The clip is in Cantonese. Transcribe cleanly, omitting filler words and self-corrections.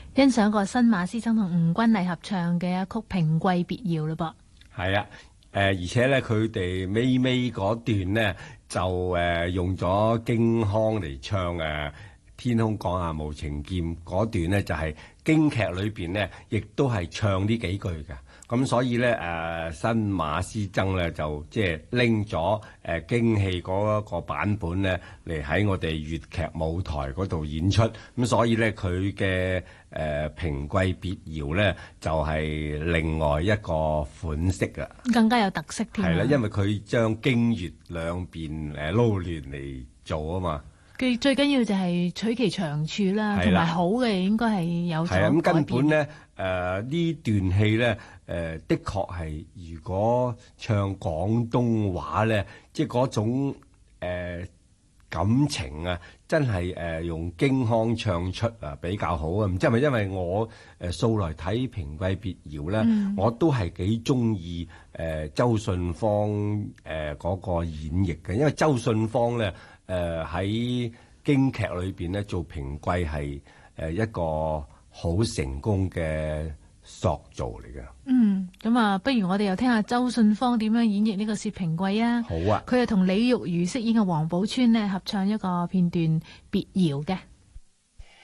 欣賞過新馬師曾同吳君麗合唱嘅一曲《平貴別窯》嘞噃。 係啊，而且咧佢哋尾嗰段呢，就用咗京腔嚟唱天空降下無情劍嗰段呢，就係京劇裏邊呢，亦都係唱呢幾句嘅。咁所以咧新馬師曾咧就即係拎咗京戲嗰個版本咧嚟喺我哋粵劇舞台嗰度演出。咁所以咧佢嘅平貴別窯咧就係另外一個款式啊， 更加有特色添。 係啦，因為佢將京粵兩邊撈亂嚟做啊嘛。 佢最緊要就係取其長處啦，同埋好嘅應該係有所改變。 咁根本咧呢段戲咧的確係如果唱廣東話咧，即係嗰種感情啊，真係用京腔唱出啊比較好啊！唔知係咪因為我素來睇平貴別窯咧，我都係幾中意周信芳嗰個演繹嘅，因為周信芳咧喺京劇裏邊咧做平貴係一個好成功嘅塑造嚟嘅。 咁啊，不如我哋又聽下周信芳點樣演繹呢個薛平貴啊。 好啊， 佢係同李玉如飾演嘅王寶釧呢合唱一個片段別窯嘅。